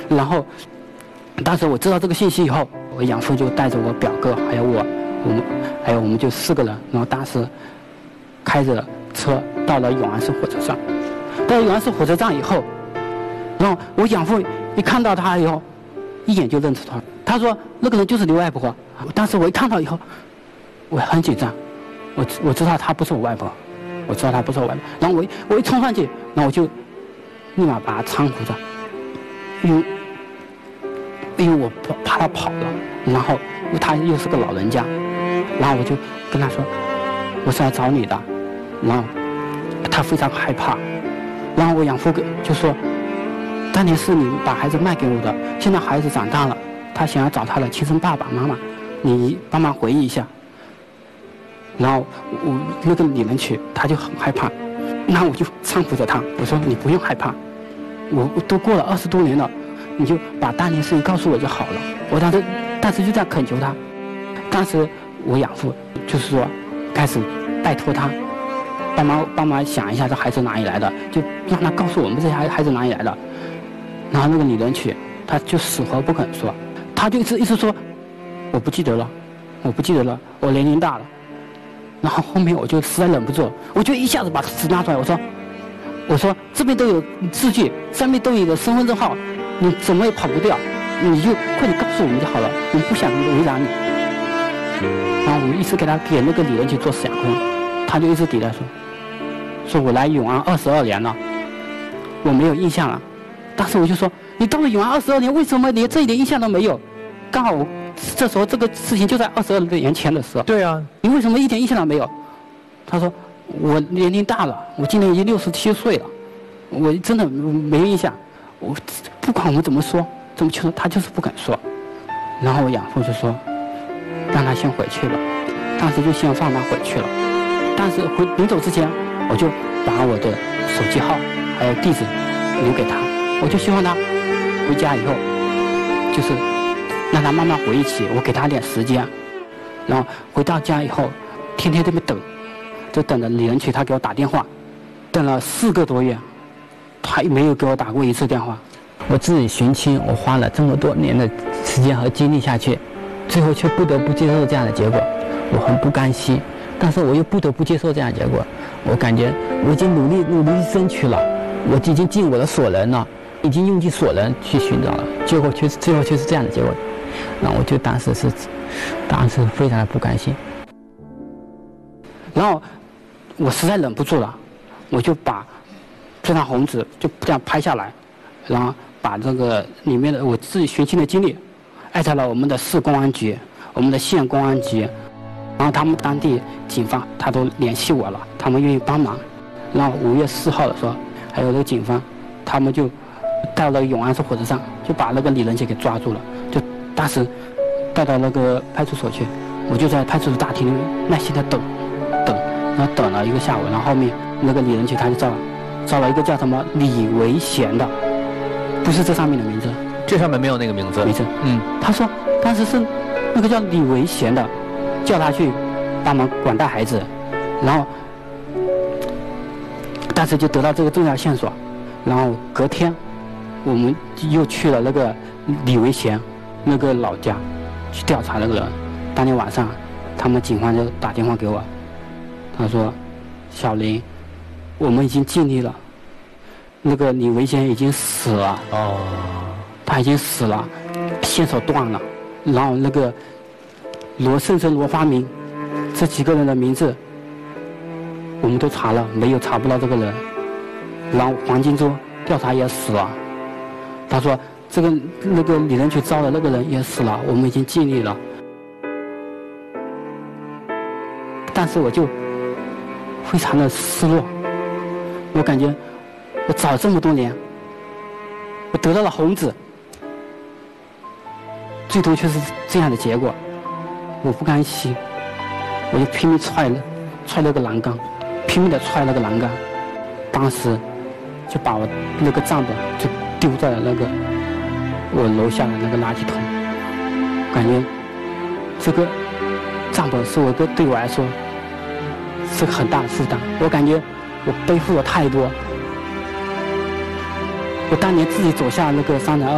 然后当时我知道这个信息以后，我养父就带着我表哥还有我们就4个人，然后当时开着车到了永安市火车站。到了永安市火车站以后，然后我养父一看到他以后，一眼就认出他。他说那个人就是你外婆。当时我一看到以后，我很紧张，我知道她不是我外婆，我知道她不是我外婆。然后我一冲上去，然后我就立马把她搀扶着，因为我怕她跑了，然后她又是个老人家，然后我就跟她说我是来找你的，然后她非常害怕。然后我养父就说，当年是你把孩子卖给我的，现在孩子长大了，他想要找他的亲生爸爸妈妈，你帮忙回忆一下。然后我那个李仁曲他就很害怕，那我就搀扶着他，我说你不用害怕，我都过了20多年了，你就把当年事情告诉我就好了。我当时就在恳求他，当时我养父就是说开始拜托他帮忙想一下这孩子哪里来的，就让他告诉我们这些孩子哪里来的。然后那个李仁曲他就死活不肯说，他就一直说我不记得了，我年龄大了。然后后面我就实在忍不住，我就一下子把纸拿出来，我说这边都有字据，上面都有个身份证号，你怎么也跑不掉，你就快点告诉我们就好了，我们不想为难你。然后我一直给那个李仁曲做思想工，他就一直抵赖说我来永安22年了，我没有印象了。当时我就说你到了永安22年，为什么连这一点印象都没有？刚好这时候这个事情就在22年前的时候。 对啊， 你为什么一点印象都没有？他说我年龄大了，我今年已经67岁了，我真的没有印象。我不管我们怎么说怎么求，他就是不肯说。然后我养父就说让他先回去了，当时就先放他回去了。但是临走之前，我就把我的手机号还有地址留给他，我就希望他回家以后就是让他慢慢回忆起，我给他点时间。然后回到家以后，天天这边等，就等着李仁曲他给我打电话，等了4个多月，他没有给我打过一次电话。我自己寻亲，我花了这么多年的时间和精力下去，最后却不得不接受这样的结果，我很不甘心，但是我又不得不接受这样的结果。我感觉我已经努力争取了，我已经尽我的所能了，已经用尽所能去寻找了，结果最后却是这样的结果。那我就当时非常的不甘心。然后我实在忍不住了，我就把这张红纸就这样拍下来，然后把这个里面的我自己寻亲的经历艾特了我们的市公安局、我们的县公安局，然后他们当地警方他都联系我了，他们愿意帮忙。然后5月4号的时候，还有那个警方，他们就到了永安市火车站，就把那个李仁杰给抓住了，就当时带到那个派出所去。我就在派出所大厅里耐心的等，然后等了1个下午，然后后面那个李仁杰他就招了一个叫什么李维贤的，不是这上面的名字， 这上面没有那个名字。 他说当时是那个叫李维贤的，叫他去帮忙管带孩子，然后当时就得到这个重要线索，然后隔天我们又去了那个李维贤那个老家去调查那个人。当天晚上他们警方就打电话给我，他说小林，我们已经尽力了，那个李维贤已经死了，他已经死了，线索断了，然后那个罗胜生、罗发明这几个人的名字我们都查了，查不到这个人。然后黄金洲调查也死了，他说那个李仁去招的那个人也死了，我们已经尽力了。但是我就非常的失落，我感觉我找了这么多年，我得到了红纸，最多却是这样的结果，我不甘心，我就拼命踹那个栏杆，拼命的踹那个栏杆，当时就把我那个账本就丢在了那个我楼下的那个垃圾桶，感觉这个账本是对我来说是个很大的负担，我感觉我背负了太多，我当年自己走下那个3.2